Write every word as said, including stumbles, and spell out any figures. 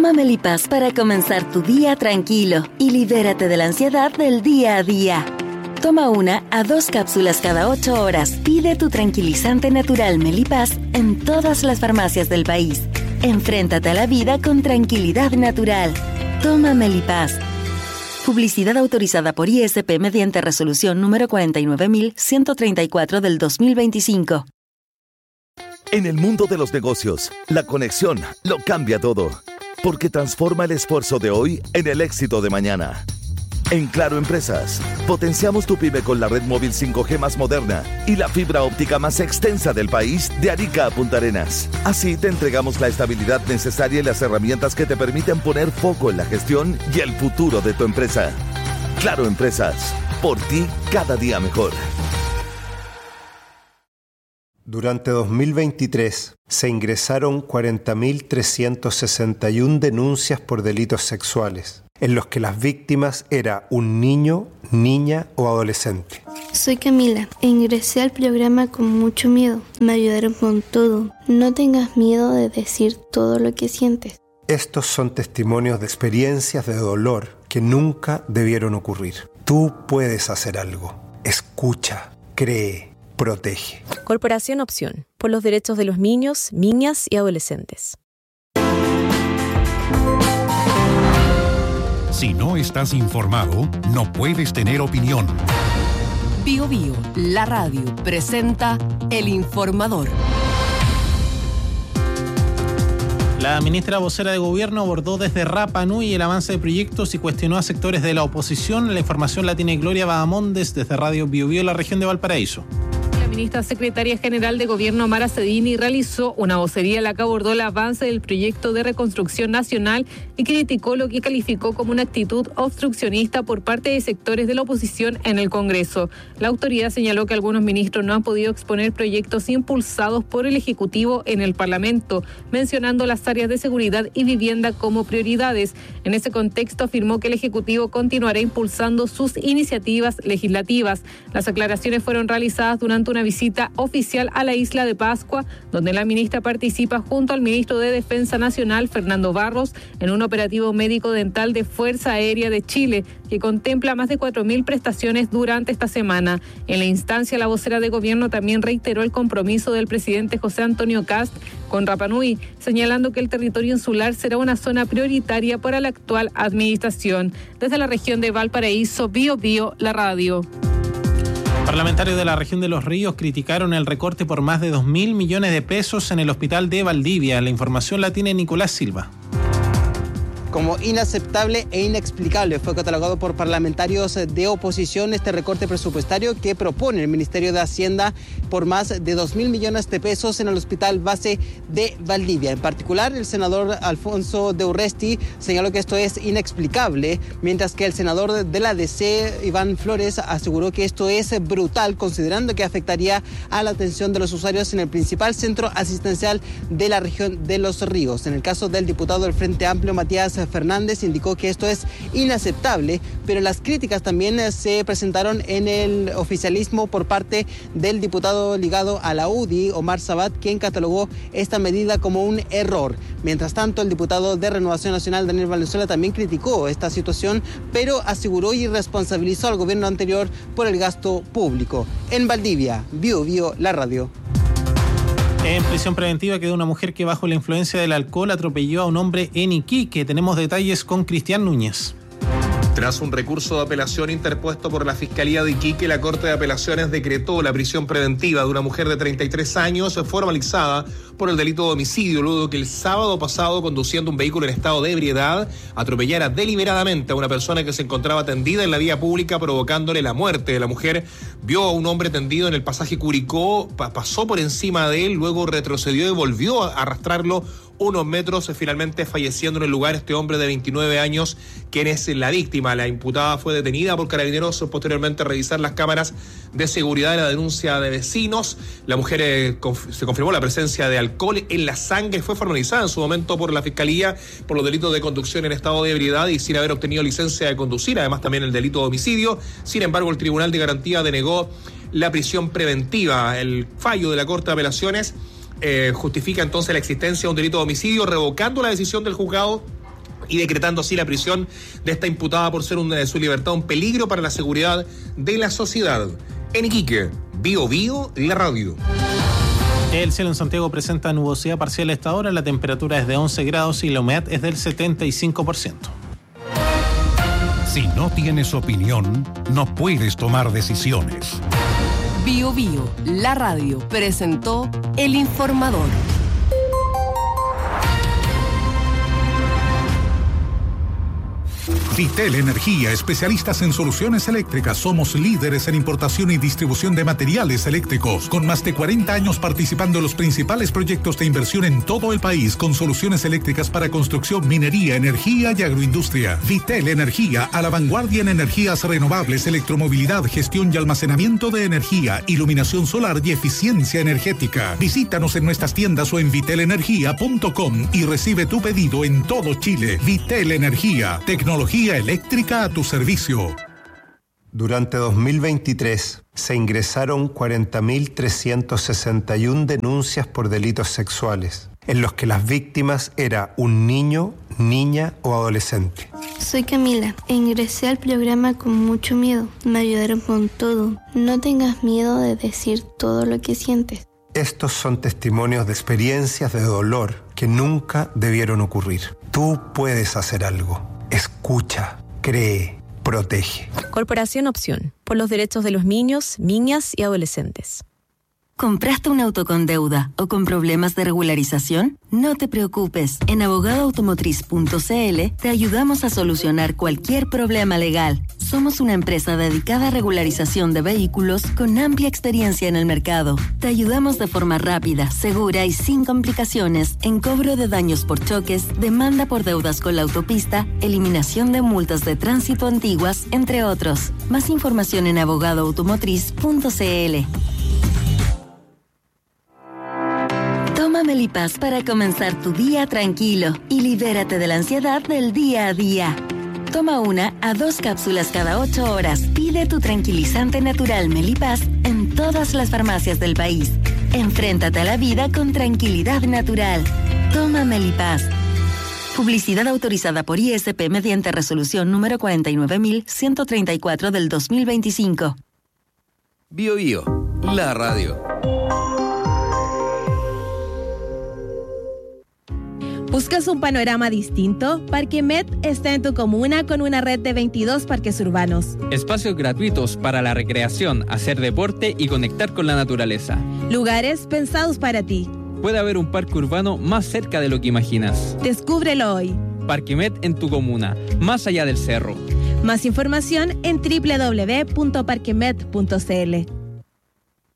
Toma Melipaz para comenzar tu día tranquilo y libérate de la ansiedad del día a día. Toma una a dos cápsulas cada ocho horas. Pide tu tranquilizante natural Melipaz en todas las farmacias del país. Enfréntate a la vida con tranquilidad natural. Toma Melipaz. Publicidad autorizada por I S P mediante resolución número cuarenta y nueve mil ciento treinta y cuatro del dos mil veinticinco. En el mundo de los negocios, la conexión lo cambia todo, porque transforma el esfuerzo de hoy en el éxito de mañana. En Claro Empresas, potenciamos tu pyme con la red móvil cinco G más moderna y la fibra óptica más extensa del país de Arica a Punta Arenas. Así te entregamos la estabilidad necesaria y las herramientas que te permiten poner foco en la gestión y el futuro de tu empresa. Claro Empresas, por ti cada día mejor. Durante dos mil veintitrés se ingresaron cuarenta mil trescientas sesenta y una denuncias por delitos sexuales, en los que las víctimas eran un niño, niña o adolescente. Soy Camila e ingresé al programa con mucho miedo. Me ayudaron con todo. No tengas miedo de decir todo lo que sientes. Estos son testimonios de experiencias de dolor que nunca debieron ocurrir. Tú puedes hacer algo. Escucha, cree. Protege. Corporación Opción, por los derechos de los niños, niñas y adolescentes. Si no estás informado, no puedes tener opinión. Bio Bio, la radio, presenta El Informador. La ministra vocera de Gobierno abordó desde Rapa Nui el avance de proyectos y cuestionó a sectores de la oposición. La información la tiene Gloria Bahamondes desde Radio Bio Bio, la región de Valparaíso. La ministra secretaria general de Gobierno, Mara Cedini, realizó una vocería en la que abordó el avance del proyecto de reconstrucción nacional y criticó lo que calificó como una actitud obstruccionista por parte de sectores de la oposición en el Congreso. La autoridad señaló que algunos ministros no han podido exponer proyectos impulsados por el Ejecutivo en el Parlamento, mencionando las áreas de seguridad y vivienda como prioridades. En ese contexto afirmó que el Ejecutivo continuará impulsando sus iniciativas legislativas. Las aclaraciones fueron realizadas durante una visita oficial a la isla de Pascua, donde la ministra participa junto al ministro de Defensa Nacional, Fernando Barros, en un operativo médico-dental de Fuerza Aérea de Chile, que contempla más de cuatro mil prestaciones durante esta semana. En la instancia, la vocera de Gobierno también reiteró el compromiso del presidente José Antonio Kast con Rapa Nui, señalando que el territorio insular será una zona prioritaria para la actual administración. Desde la región de Valparaíso, Bio Bio, la radio. Parlamentarios de la región de Los Ríos criticaron el recorte por más de dos mil millones de pesos en el hospital de Valdivia. La información la tiene Nicolás Silva. Como inaceptable e inexplicable fue catalogado por parlamentarios de oposición este recorte presupuestario que propone el Ministerio de Hacienda por más de dos mil millones de pesos en el Hospital Base de Valdivia. En particular, el senador Alfonso de Urresti señaló que esto es inexplicable, mientras que el senador de la D C, Iván Flores, aseguró que esto es brutal, considerando que afectaría a la atención de los usuarios en el principal centro asistencial de la región de Los Ríos. En el caso del diputado del Frente Amplio, Matías Fernández, indicó que esto es inaceptable, pero las críticas también se presentaron en el oficialismo por parte del diputado ligado a la U D I, Omar Sabat, quien catalogó esta medida como un error. Mientras tanto, el diputado de Renovación Nacional, Daniel Valenzuela, también criticó esta situación, pero aseguró y responsabilizó al gobierno anterior por el gasto público. En Valdivia, Bio Bio, la radio. En prisión preventiva quedó una mujer que bajo la influencia del alcohol atropelló a un hombre en Iquique. Tenemos detalles con Cristian Núñez. Tras un recurso de apelación interpuesto por la Fiscalía de Iquique, la Corte de Apelaciones decretó la prisión preventiva de una mujer de treinta y tres años formalizada por el delito de homicidio, luego que el sábado pasado, conduciendo un vehículo en estado de ebriedad, atropellara deliberadamente a una persona que se encontraba tendida en la vía pública, provocándole la muerte. La mujer vio a un hombre tendido en el pasaje Curicó, pasó por encima de él, luego retrocedió y volvió a arrastrarlo unos metros, finalmente falleciendo en el lugar este hombre de veintinueve años, quien es la víctima. La imputada fue detenida por carabineros, posteriormente a revisar las cámaras de seguridad de la denuncia de vecinos. La mujer eh, conf- se confirmó la presencia de alcohol en la sangre, fue formalizada en su momento por la Fiscalía por los delitos de conducción en estado de ebriedad y sin haber obtenido licencia de conducir, además también el delito de homicidio. Sin embargo, el Tribunal de Garantía denegó la prisión preventiva. El fallo de la Corte de Apelaciones Eh, justifica entonces la existencia de un delito de homicidio, revocando la decisión del juzgado y decretando así la prisión de esta imputada por ser un, de su libertad un peligro para la seguridad de la sociedad. En Iquique, Bio Bio, la radio. El cielo en Santiago presenta nubosidad parcial a esta hora, la temperatura es de once grados y la humedad es del setenta y cinco por ciento. Si no tienes opinión, no puedes tomar decisiones. Bio Bio, la radio, presentó El Informador. Vitel Energía, especialistas en soluciones eléctricas. Somos líderes en importación y distribución de materiales eléctricos, con más de cuarenta años participando en los principales proyectos de inversión en todo el país, con soluciones eléctricas para construcción, minería, energía y agroindustria. Vitel Energía, a la vanguardia en energías renovables, electromovilidad, gestión y almacenamiento de energía, iluminación solar y eficiencia energética. Visítanos en nuestras tiendas o en vitel energía punto com y recibe tu pedido en todo Chile. Vitel Energía, tecnología eléctrica a tu servicio. Durante dos mil veintitrés se ingresaron cuarenta mil trescientas sesenta y una denuncias por delitos sexuales, en los que las víctimas era un niño, niña o adolescente. Soy Camila e ingresé al programa con mucho miedo. Me ayudaron con todo. No tengas miedo de decir todo lo que sientes. Estos son testimonios de experiencias de dolor que nunca debieron ocurrir. Tú puedes hacer algo. Escucha, cree, protege. Corporación Opción, por los derechos de los niños, niñas y adolescentes. ¿Compraste un auto con deuda o con problemas de regularización? No te preocupes. En abogado automotriz punto c l te ayudamos a solucionar cualquier problema legal. Somos una empresa dedicada a regularización de vehículos con amplia experiencia en el mercado. Te ayudamos de forma rápida, segura y sin complicaciones en cobro de daños por choques, demanda por deudas con la autopista, eliminación de multas de tránsito antiguas, entre otros. Más información en abogado automotriz punto c l. Toma Melipaz para comenzar tu día tranquilo y libérate de la ansiedad del día a día. Toma una a dos cápsulas cada ocho horas. Pide tu tranquilizante natural Melipaz en todas las farmacias del país. Enfréntate a la vida con tranquilidad natural. Toma Melipaz. Publicidad autorizada por I S P mediante resolución número cuarenta y nueve mil ciento treinta y cuatro del dos mil veinticinco. Bio Bio, la radio. ¿Buscas un panorama distinto? Parquemet está en tu comuna con una red de veintidós parques urbanos. Espacios gratuitos para la recreación, hacer deporte y conectar con la naturaleza. Lugares pensados para ti. Puede haber un parque urbano más cerca de lo que imaginas. Descúbrelo hoy. Parquemet en tu comuna, más allá del cerro. Más información en doble u doble u doble u punto parquemet punto c l.